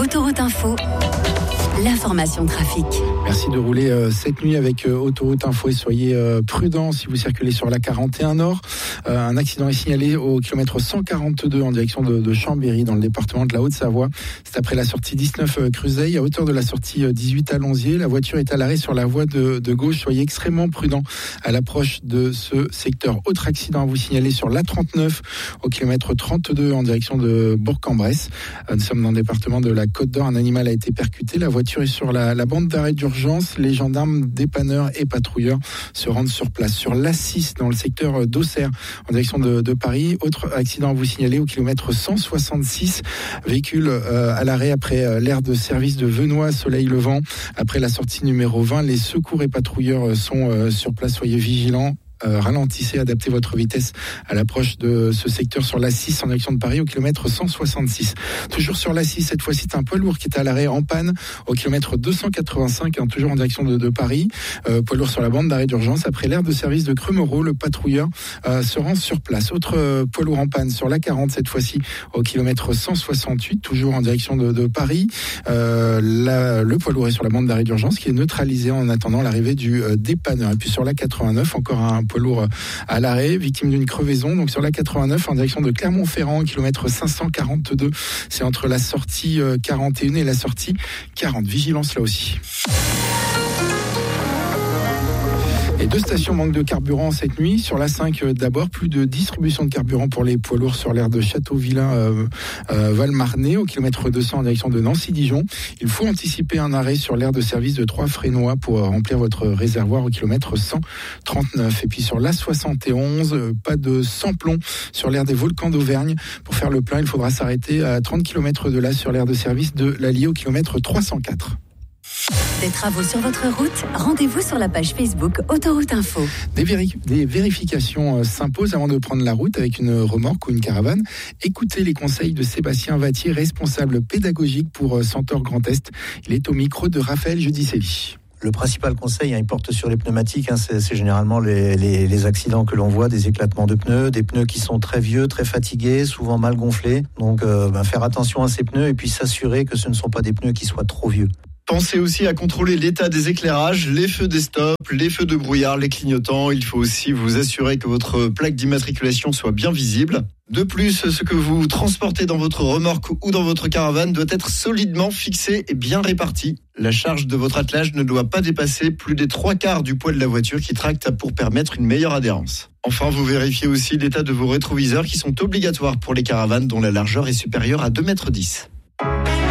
Autoroute Info, l'information trafic. Merci de rouler cette nuit avec Autoroute Info et soyez prudents si vous circulez sur la 41 Nord. Un accident est signalé au kilomètre 142 en direction de Chambéry dans le département de la Haute-Savoie. C'est après la sortie 19 Cruzeil à hauteur de la sortie 18 Allonzier. La voiture est à l'arrêt sur la voie de gauche. Soyez extrêmement prudents à l'approche de ce secteur. Autre accident à vous signaler sur l'A39 au kilomètre 32 en direction de Bourg-en-Bresse. Nous sommes dans le département de la Côte-d'Or. Un animal a été percuté. La voiture est sur la bande d'arrêt d'urgence. Les gendarmes, dépanneurs et patrouilleurs se rendent sur place. Sur l'A6 dans le secteur d'Auxerre en direction de Paris. Autre accident à vous signaler au kilomètre 166. Véhicule à l'arrêt après l'aire de service de Venoy, Soleil-Levant. Après la sortie numéro 20, les secours et patrouilleurs sont sur place. Soyez vigilants. Ralentissez, adaptez votre vitesse à l'approche de ce secteur sur l'A6 en direction de Paris au kilomètre 166. Toujours sur l'A6, cette fois-ci c'est un poids lourd qui est à l'arrêt en panne au kilomètre 285, toujours en direction de Paris. Poids lourd sur la bande d'arrêt d'urgence. Après l'aire de service de Creux-Moreau, le patrouilleur se rend sur place. Autre poids lourd en panne sur l'A40, cette fois-ci au kilomètre 168, toujours en direction de Paris. Le poids lourd est sur la bande d'arrêt d'urgence qui est neutralisé en attendant l'arrivée du dépanneur. Et puis sur l'A89, encore un poids lourd à l'arrêt, victime d'une crevaison. Donc sur la 89 en direction de Clermont-Ferrand, kilomètre 542. C'est entre la sortie 41 et la sortie 40. Vigilance là aussi. Et 2 stations manquent de carburant cette nuit. Sur la 5, d'abord, plus de distribution de carburant pour les poids lourds sur l'aire de Château-Vilain, Val-Marnay, au kilomètre 200 en direction de Nancy-Dijon. Il faut anticiper un arrêt sur l'aire de service de Troyes-Frénois pour remplir votre réservoir au kilomètre 139. Et puis sur l'A71, pas de sans-plomb sur l'aire des Volcans d'Auvergne. Pour faire le plein, il faudra s'arrêter à 30 km de là sur l'aire de service de l'Allier au kilomètre 304. Des travaux sur votre route, rendez-vous sur la page Facebook Autoroute Info. Des vérifications s'imposent avant de prendre la route avec une remorque ou une caravane. Écoutez les conseils de Sébastien Vattier, responsable pédagogique pour Centaure Grand Est. Il est au micro de Raphaël Judicelli. Le principal conseil, il porte sur les pneumatiques. C'est généralement les accidents que l'on voit, des éclatements de pneus, des pneus qui sont très vieux, très fatigués, souvent mal gonflés. Donc faire attention à ces pneus et puis s'assurer que ce ne sont pas des pneus qui soient trop vieux. Pensez aussi à contrôler l'état des éclairages, les feux des stops, les feux de brouillard, les clignotants. Il faut aussi vous assurer que votre plaque d'immatriculation soit bien visible. De plus, ce que vous transportez dans votre remorque ou dans votre caravane doit être solidement fixé et bien réparti. La charge de votre attelage ne doit pas dépasser plus des 3/4 du poids de la voiture qui tracte pour permettre une meilleure adhérence. Enfin, vous vérifiez aussi l'état de vos rétroviseurs qui sont obligatoires pour les caravanes dont la largeur est supérieure à 2,10 m.